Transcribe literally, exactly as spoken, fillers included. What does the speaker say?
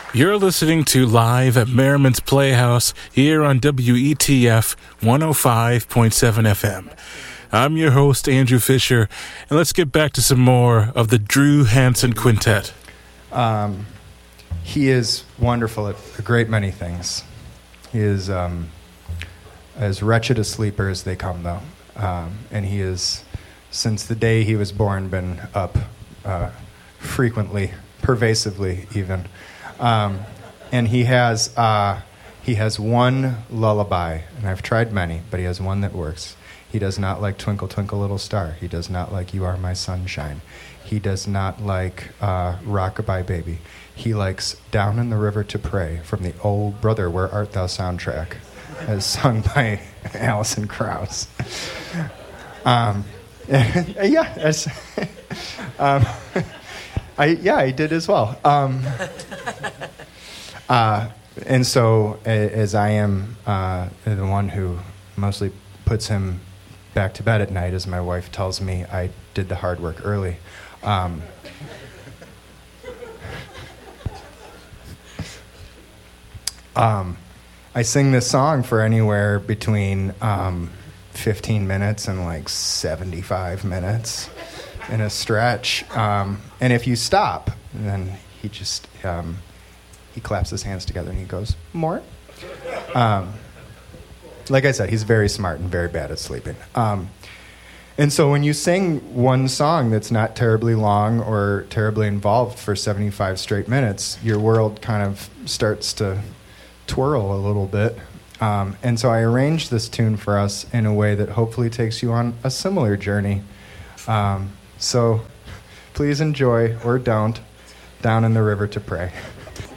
You're listening to Live at Merriman's Playhouse here on W E T F one oh five point seven F M. I'm your host, Andrew Fisher, and let's get back to some more of the Drew Hansen Quintet. Um, he is wonderful at a great many things. He is um, as wretched a sleeper as they come, though. Um, and he is, since the day he was born, been up uh, frequently, pervasively even. Um, and he has uh, he has one lullaby, and I've tried many, but he has one that works. He does not like Twinkle, Twinkle, Little Star. He does not like You Are My Sunshine. He does not like uh, Rockabye Baby. He likes Down in the River to Pray from the Old Brother, Where Art Thou soundtrack, as sung by Alison Krauss. Um, yeah, as, um, I yeah, I did as well. Um, uh, and so, as I am uh, the one who mostly puts him back to bed at night, as my wife tells me, I did the hard work early. Um, um, I sing this song for anywhere between um, fifteen minutes and like seventy-five minutes in a stretch. Um, and if you stop, then he just, um, he claps his hands together and he goes, more? Um, like I said, he's very smart and very bad at sleeping. Um, and so when you sing one song that's not terribly long or terribly involved for seventy-five straight minutes, your world kind of starts to twirl a little bit. Um, and so I arranged this tune for us in a way that hopefully takes you on a similar journey. Um, so please enjoy, or don't, Down in the River to Pray.